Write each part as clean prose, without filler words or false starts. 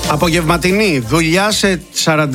Απογευματινή δουλειά σε 43.000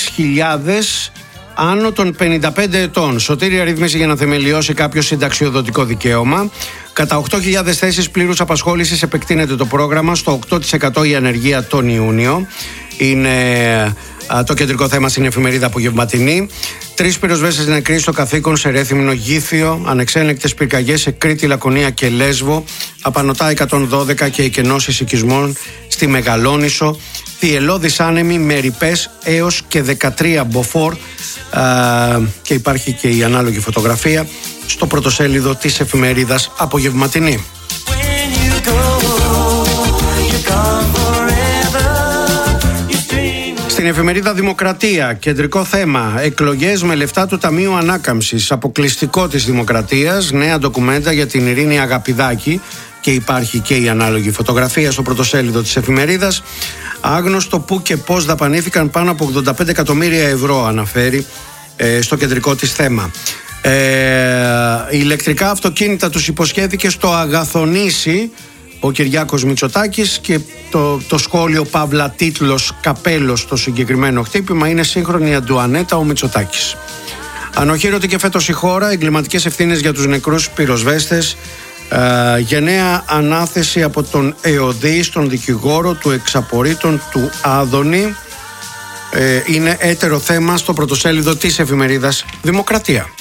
άνω των 55 ετών. Σωτήρια ρύθμιση για να θεμελιώσει κάποιο συνταξιοδοτικό δικαίωμα. Κατά 8.000 θέσεις πλήρους απασχόλησης επεκτείνεται το πρόγραμμα στο 8% η ανεργία τον Ιούνιο. Είναι το κεντρικό θέμα στην εφημερίδα Απογευματινή. 3 πυροσβέστες νεκροί στο καθήκον σε Ρέθυμνο, Γήθιο. Ανεξέλεγκτες πυρκαγιές σε Κρήτη, Λακωνία και Λέσβο. Απανωτά 112 και εκενώσεις οικισμών στη Μεγαλόνησο. Θυελλώδεις άνεμοι με ρηπές έως και 13 μποφόρ. Και υπάρχει και η ανάλογη φωτογραφία στο πρωτοσέλιδο της εφημερίδας Απογευματινή. Στην εφημερίδα Δημοκρατία, κεντρικό θέμα, εκλογές με λεφτά του Ταμείου Ανάκαμψης, αποκλειστικό της Δημοκρατίας, νέα ντοκουμέντα για την Ειρήνη Αγαπηδάκη και υπάρχει και η ανάλογη φωτογραφία στο πρωτοσέλιδο της εφημερίδας. Άγνωστο πού και πώς δαπανήθηκαν πάνω από 85 εκατομμύρια ευρώ, αναφέρει στο κεντρικό της θέμα. Ηλεκτρικά αυτοκίνητα τους υποσχέθηκε στο Αγαθονήσι ο Κυριάκος Μητσοτάκης και το σχόλιο παύλα τίτλος καπέλος στο συγκεκριμένο χτύπημα είναι σύγχρονη Αντουανέτα ο Μητσοτάκης. Ανοχήρωτη και φέτος η χώρα, εγκληματικές ευθύνες για τους νεκρούς πυροσβέστες, γενναία ανάθεση από τον ΕΟΔΗ στον δικηγόρο του εξαπορρίτων του Άδωνη. Είναι έτερο θέμα στο πρωτοσέλιδο της εφημερίδας Δημοκρατία.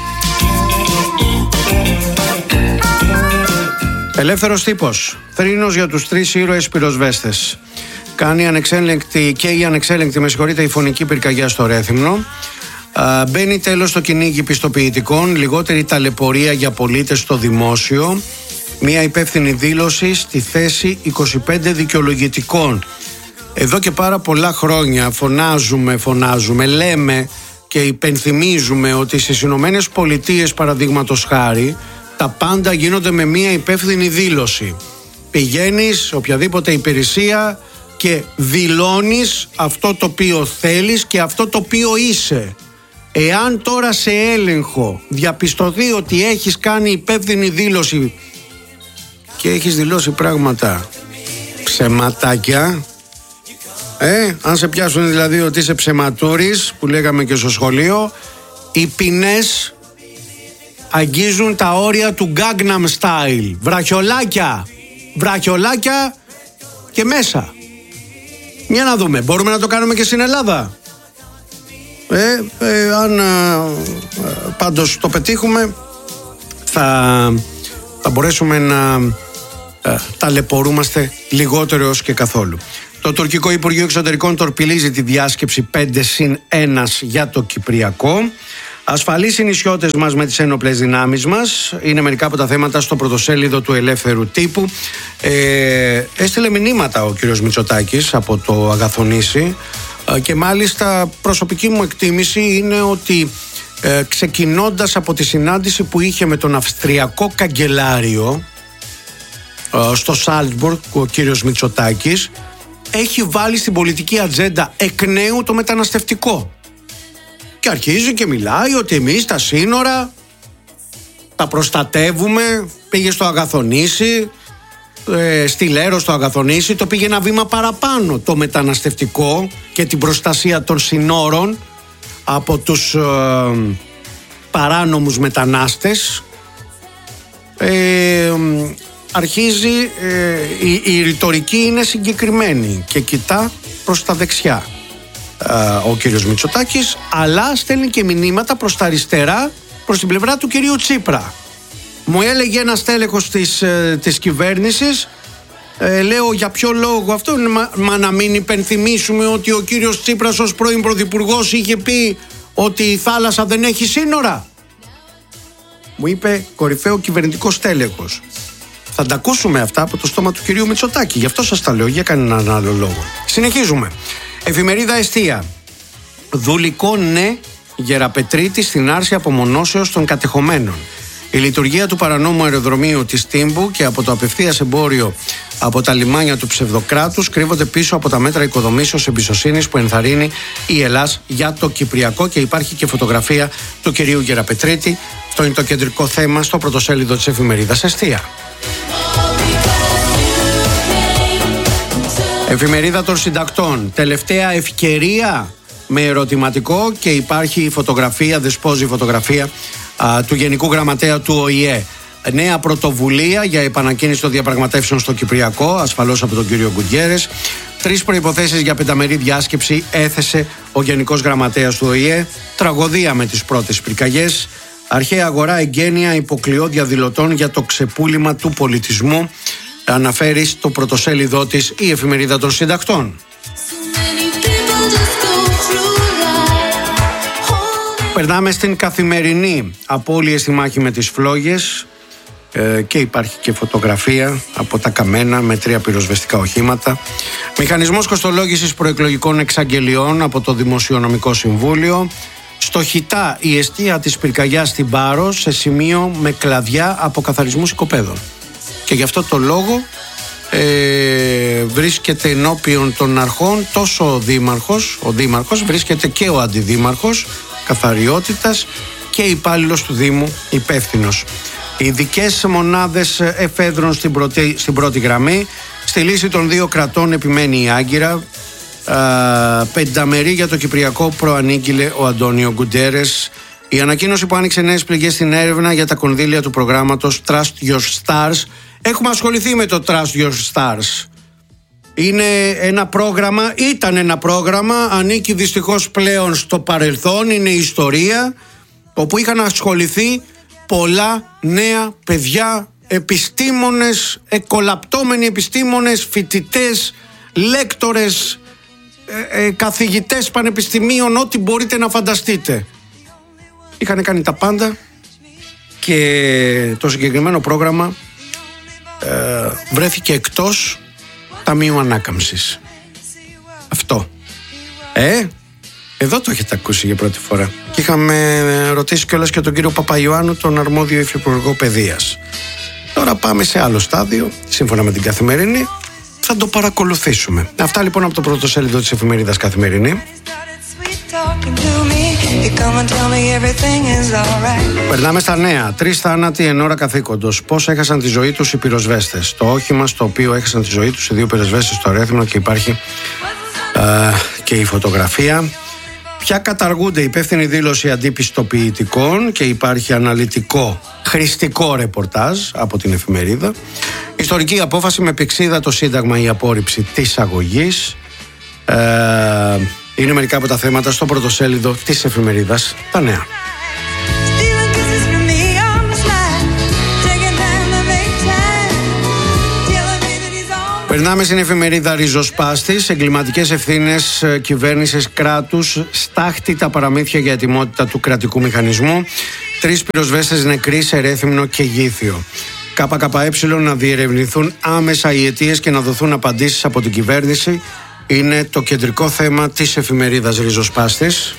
Ελεύθερος τύπος. Θρήνος για τους 3 ήρωες πυροσβέστες. Κάνει η ανεξέλεγκτη η φωνική πυρκαγιά στο Ρέθυμνο. Μπαίνει τέλος στο κυνήγι πιστοποιητικών. Λιγότερη ταλαιπωρία για πολίτες στο δημόσιο. Μια υπεύθυνη δήλωση στη θέση 25 δικαιολογητικών. Εδώ και πάρα πολλά χρόνια φωνάζουμε, λέμε και υπενθυμίζουμε ότι στις Ηνωμένες Πολιτείες, παραδείγματος χάρη, τα πάντα γίνονται με μια υπεύθυνη δήλωση. Πηγαίνεις σε οποιαδήποτε υπηρεσία και δηλώνεις αυτό το οποίο θέλεις και αυτό το οποίο είσαι. Εάν τώρα σε έλεγχο διαπιστωθεί ότι έχεις κάνει υπεύθυνη δήλωση και έχεις δηλώσει πράγματα ψεματάκια, αν σε πιάσουν δηλαδή ότι είσαι ψεματούρης, που λέγαμε και στο σχολείο, οι ποινές αγγίζουν τα όρια του Gangnam Style. Βραχιολάκια και μέσα. Για να δούμε, μπορούμε να το κάνουμε και στην Ελλάδα? Αν πάντως το πετύχουμε, θα μπορέσουμε να ταλαιπωρούμαστε λιγότερο ως και καθόλου. Το τουρκικό Υπουργείο Εξωτερικών τορπιλίζει τη διάσκεψη 5+1 για το Κυπριακό. Ασφαλείς οι νησιώτες μας με τις ένοπλες δυνάμεις μας. Είναι μερικά από τα θέματα στο πρωτοσέλιδο του Ελεύθερου Τύπου. Έστειλε μηνύματα ο κύριος Μητσοτάκης από το Αγαθονήσι και μάλιστα προσωπική μου εκτίμηση είναι ότι ξεκινώντας από τη συνάντηση που είχε με τον Αυστριακό Καγκελάριο στο Σάλτσμπουργκ ο κύριος Μητσοτάκης έχει βάλει στην πολιτική ατζέντα εκ νέου το μεταναστευτικό. Και αρχίζει και μιλάει ότι εμείς τα σύνορα τα προστατεύουμε. Πήγε στο Αγαθονήσι, στη Λέρο στο Αγαθονήσι, το πήγε ένα βήμα παραπάνω το μεταναστευτικό και την προστασία των συνόρων από τους παράνομους μετανάστες. Αρχίζει, η ρητορική είναι συγκεκριμένη και κοιτά προς τα δεξιά ο κύριος Μητσοτάκης, αλλά στέλνει και μηνύματα προς τα αριστερά, προς την πλευρά του κυρίου Τσίπρα. Μου έλεγε ένας τέλεχος της κυβέρνησης, λέω για ποιο λόγο αυτό, μα να μην υπενθυμίσουμε ότι ο κύριος Τσίπρας ως πρώην πρωθυπουργός είχε πει ότι η θάλασσα δεν έχει σύνορα. Μου είπε κορυφαίο κυβερνητικό τέλεχος. Θα τα ακούσουμε αυτά από το στόμα του κυρίου Μητσοτάκη, γι' αυτό σας τα λέω, για κανέναν άλλο λόγο. Συνεχίζουμε. Εφημερίδα Εστία. Δουλικό ναι, Γεραπετρίτη στην άρση απομονώσεως των κατεχομένων. Η λειτουργία του παρανόμου αεροδρομίου της Τύμπου και από το απευθείας εμπόριο από τα λιμάνια του ψευδοκράτους κρύβονται πίσω από τα μέτρα οικοδομήσεως εμπιστοσύνης που ενθαρρύνει η Ελλάς για το Κυπριακό, και υπάρχει και φωτογραφία του κυρίου Γεραπετρίτη. Αυτό είναι το κεντρικό θέμα στο πρωτοσέλιδο της εφημερίδας Εστία. Εφημερίδα των Συντακτών. Τελευταία ευκαιρία με ερωτηματικό και υπάρχει φωτογραφία, δεσπόζει φωτογραφία του Γενικού Γραμματέα του ΟΗΕ. Νέα πρωτοβουλία για επανακίνηση των διαπραγματεύσεων στο Κυπριακό, ασφαλώς από τον κύριο Γκουτιέρες. 3 προϋποθέσεις για πενταμερή διάσκεψη έθεσε ο Γενικός Γραμματέας του ΟΗΕ. Τραγωδία με τις πρώτες πυρκαγιές. Αρχαία αγορά εγγένεια υποκλειό διαδηλωτών για το ξεπούλημα του πολιτισμού. Αναφέρει στο πρωτοσέλιδό της η Εφημερίδα των Συντακτών. Περνάμε στην Καθημερινή. Απώλειες στη μάχη με τις φλόγες και υπάρχει και φωτογραφία από τα καμένα με 3 πυροσβεστικά οχήματα. Μηχανισμός κοστολόγησης προεκλογικών εξαγγελιών από το Δημοσιονομικό Συμβούλιο. Στο Χιτά η εστία της πυρκαγιάς στην Πάρο σε σημείο με κλαδιά αποκαθαρισμούς οικοπαίδων. Και γι' αυτό το λόγο βρίσκεται ενώπιον των αρχών τόσο ο δήμαρχος, βρίσκεται και ο αντιδήμαρχος καθαριότητας και υπάλληλος του Δήμου υπεύθυνος. Ειδικές μονάδες εφέδρων στην πρώτη γραμμή. Στη λύση των 2 κρατών επιμένει η Άγκυρα. Πενταμερή για το Κυπριακό προανήγγειλε ο Αντώνιο Γκουτιέρες. Η ανακοίνωση που άνοιξε νέες πληγές στην έρευνα για τα κονδύλια του προγράμματος Trust Your Stars. Έχουμε ασχοληθεί με το Trust Your Stars. Ήταν ένα πρόγραμμα, ανήκει δυστυχώς πλέον στο παρελθόν, είναι ιστορία, όπου είχαν ασχοληθεί πολλά νέα παιδιά, επιστήμονες, εκολαπτώμενοι επιστήμονες, φοιτητές, λέκτορες, καθηγητές πανεπιστημίων, ό,τι μπορείτε να φανταστείτε. Είχαν κάνει τα πάντα και το συγκεκριμένο πρόγραμμα βρέθηκε εκτός Ταμείου Ανάκαμψης. Αυτό. Εδώ το έχετε ακούσει για πρώτη φορά. Και είχαμε ρωτήσει κιόλας και τον κύριο Παπαϊωάννου, τον αρμόδιο υφυπουργό παιδείας. Τώρα πάμε σε άλλο στάδιο, σύμφωνα με την Καθημερινή. Θα το παρακολουθήσουμε. Αυτά λοιπόν από το πρωτοσέλιδο της εφημερίδας Καθημερινή. Περνάμε στα νέα. 3 θάνατοι εν ώρα καθήκοντος. Πώς έχασαν τη ζωή τους οι πυροσβέστες. Το όχημα στο οποίο έχασαν τη ζωή τους οι 2 πυροσβέστες στο Ρέθυμνο και υπάρχει και η φωτογραφία. Πια καταργούνται, υπεύθυνη δήλωση αντιπιστοποιητικών και υπάρχει αναλυτικό χρηστικό ρεπορτάζ από την εφημερίδα. Ιστορική απόφαση με πηξίδα το Σύνταγμα η απόρριψη της αγωγής. Είναι μερικά από τα θέματα στο πρωτοσέλιδο της εφημερίδας Τα Νέα. Περνάμε στην εφημερίδα Ριζοσπάστης. Εγκληματικές ευθύνες κυβέρνησης κράτους. Στάχτη τα παραμύθια για ετοιμότητα του κρατικού μηχανισμού. 3 πυροσβέστες νεκροί σε Ρέθυμνο και Γήθιο. ΚΚΕ να διερευνηθούν άμεσα οι αιτίες και να δοθούν απαντήσεις από την κυβέρνηση. Είναι το κεντρικό θέμα της εφημερίδας Ριζοσπάστης.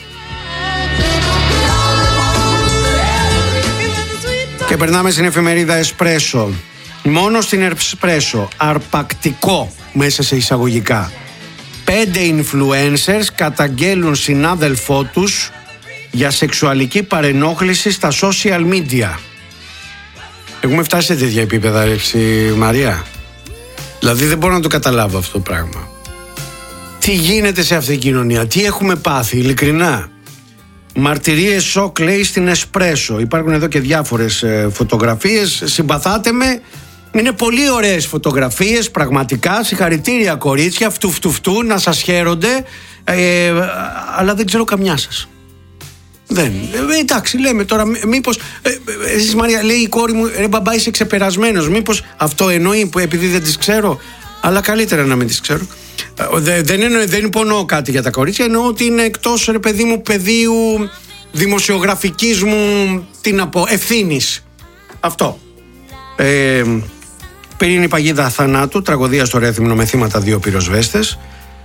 Και περνάμε στην εφημερίδα Εσπρέσο. Μόνο στην Εσπρέσο, αρπακτικό μέσα σε εισαγωγικά. 5 influencers καταγγέλουν συνάδελφό τους για σεξουαλική παρενόχληση στα social media. Έχουμε φτάσει σε τέτοια επίπεδα, Μαρία. Δηλαδή δεν μπορώ να το καταλάβω αυτό το πράγμα. Τι γίνεται σε αυτή την κοινωνία, τι έχουμε πάθει, ειλικρινά. Μαρτυρίες σοκ, λέει, στην Εσπρέσο. Υπάρχουν εδώ και διάφορες φωτογραφίες. Συμπαθάτε με. Είναι πολύ ωραίες φωτογραφίες, πραγματικά. Συγχαρητήρια, κορίτσια. Φτου, να σας χαίρονται. Αλλά δεν ξέρω καμιά σας. Δεν. Εντάξει, λέμε τώρα, μήπως. Εσείς, Μαρία, λέει η κόρη μου, ρε μπαμπά, είσαι ξεπερασμένος. Μήπως αυτό εννοεί που επειδή δεν τις ξέρω. Αλλά καλύτερα να μην τις ξέρω. Δεν υπονοώ κάτι για τα κορίτσια. Εννοώ ότι είναι εκτός, ρε παιδί μου, πεδίου δημοσιογραφικής μου ευθύνης. Αυτό. Πυρήνη παγίδα θανάτου, τραγωδία στο Ρέθυμνο με θύματα 2 πυροσβέστες.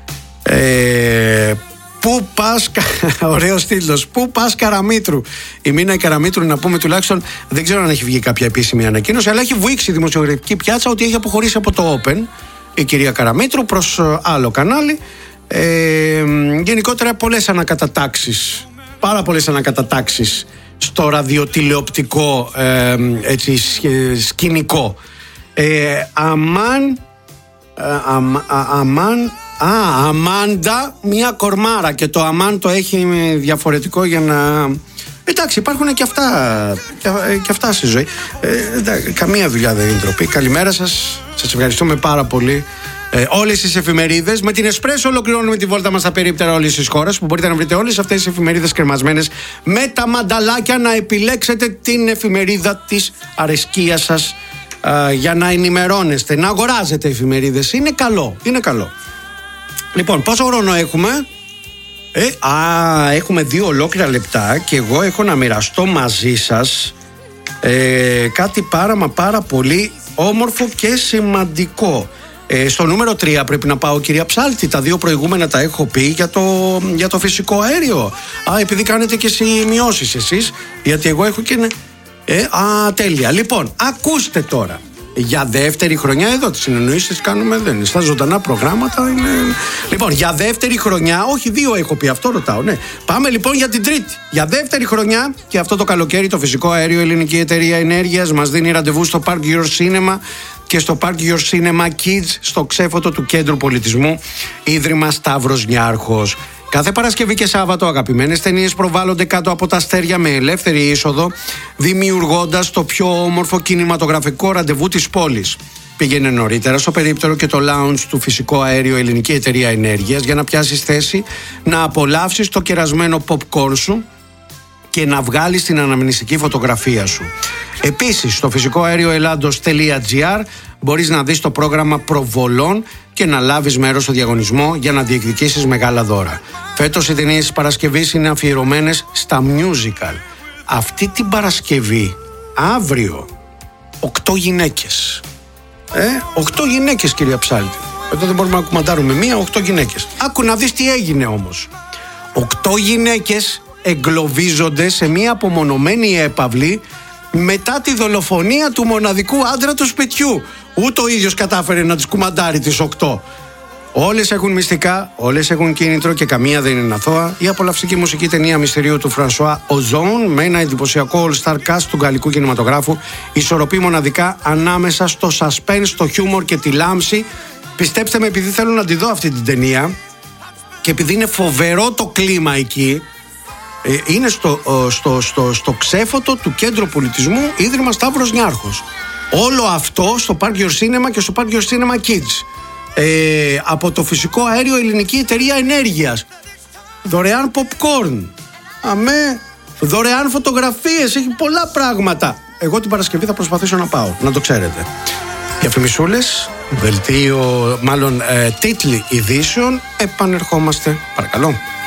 Πού πας, ωραίος τίτλος, πού πας Καραμήτρου. Η Μίνα Καραμήτρου, να πούμε τουλάχιστον, δεν ξέρω αν έχει βγει κάποια επίσημη ανακοίνωση, αλλά έχει βουήξει η δημοσιογραφική πιάτσα ότι έχει αποχωρήσει από το Open η κυρία Καραμήτρου προς άλλο κανάλι. Γενικότερα πολλές ανακατατάξεις, πάρα πολλές ανακατατάξεις στο ραδιοτηλεοπτικό σκηνικό. Αμάν Αμάντα, μια κορμάρα. Και το αμάν το έχει διαφορετικό για να... Εντάξει, υπάρχουν και αυτά στη ζωή. Καμία δουλειά δεν είναι ντροπή. Καλημέρα σας. Σας ευχαριστούμε πάρα πολύ. Όλες τις εφημερίδες. Με την Εσπρέσο ολοκληρώνουμε τη βόλτα μας στα περίπτερα όλης της χώρας, που μπορείτε να βρείτε όλες αυτές τις εφημερίδες κρεμασμένες με τα μανταλάκια, να επιλέξετε την εφημερίδα της αρεσκίας σας για να ενημερώνεστε, να αγοράζετε εφημερίδες. Είναι καλό, είναι καλό. Λοιπόν, πόσο χρόνο έχουμε? Έχουμε 2 ολόκληρα λεπτά και εγώ έχω να μοιραστώ μαζί σας κάτι πάρα πολύ όμορφο και σημαντικό. Στο νούμερο 3 πρέπει να πάω, κυρία Ψάλτη. Τα 2 προηγούμενα τα έχω πει για το φυσικό αέριο. Επειδή κάνετε και σημειώσεις εσείς, γιατί εγώ έχω και... τέλεια. Λοιπόν, ακούστε τώρα. Για δεύτερη χρονιά, εδώ τις συνεννοήσεις κάνουμε, δεν είναι στα ζωντανά προγράμματα, είναι... Λοιπόν, για δεύτερη χρονιά, όχι 2 έχω πει, αυτό ρωτάω, ναι. Πάμε λοιπόν για την τρίτη. Για δεύτερη χρονιά και αυτό το καλοκαίρι το φυσικό αέριο Ελληνική Εταιρεία Ενέργειας μας δίνει ραντεβού στο Park Your Cinema και στο Park Your Cinema Kids, στο ξέφωτο του Κέντρου Πολιτισμού, Ίδρυμα Σταύρος Νιάρχος. Κάθε Παρασκευή και Σάββατο αγαπημένες ταινίες προβάλλονται κάτω από τα αστέρια με ελεύθερη είσοδο, δημιουργώντας το πιο όμορφο κινηματογραφικό ραντεβού της πόλης. Πήγαινε νωρίτερα στο περίπτερο και το lounge του φυσικό αέριο Ελληνική Εταιρεία Ενέργειας για να πιάσεις θέση, να απολαύσεις το κερασμένο popcorn σου και να βγάλεις την αναμνηστική φωτογραφία σου. Επίσης, στο φυσικοαέρioελλάντος.gr μπορείς να δεις το πρόγραμμα προβολών και να λάβεις μέρος στο διαγωνισμό για να διεκδικήσεις μεγάλα δώρα. Φέτος οι ταινίες της Παρασκευής είναι αφιερωμένες στα musical. Αυτή την Παρασκευή, αύριο, 8 γυναίκες. 8 γυναίκες, κυρία Ψάλτη. Εδώ δεν μπορούμε να κουμαντάρουμε 8 γυναίκες. Άκου να δεις τι έγινε όμως. 8 γυναίκες εγκλωβίζονται σε μια απομονωμένη έπαυλη μετά τη δολοφονία του μοναδικού άντρα του σπιτιού. Ούτε ο ίδιος κατάφερε να τις κουμαντάρει τις 8. Όλες έχουν μυστικά, όλες έχουν κίνητρο και καμία δεν είναι αθώα. Η απολαυστική μουσική ταινία μυστηρίου του Φρανσουά Οζόν με ένα εντυπωσιακό all-star cast του γαλλικού κινηματογράφου ισορροπεί μοναδικά ανάμεσα στο suspense, το χιούμορ και τη λάμψη. Πιστέψτε με, επειδή θέλω να τη δω αυτή την ταινία και επειδή είναι φοβερό το κλίμα εκεί, είναι στο ξέφωτο του Κέντρου Πολιτισμού, Ίδρυμα Σταύρος Νιάρχος. Όλο αυτό στο Park Your Cinema και στο Park Your Cinema Kids. Από το φυσικό αέριο Ελληνική Εταιρεία Ενέργειας. Δωρεάν popcorn. Δωρεάν φωτογραφίες. Έχει πολλά πράγματα. Εγώ την Παρασκευή θα προσπαθήσω να πάω, να το ξέρετε. Διαφημισούλες, τίτλοι ειδήσεων. Επανερχόμαστε, παρακαλώ.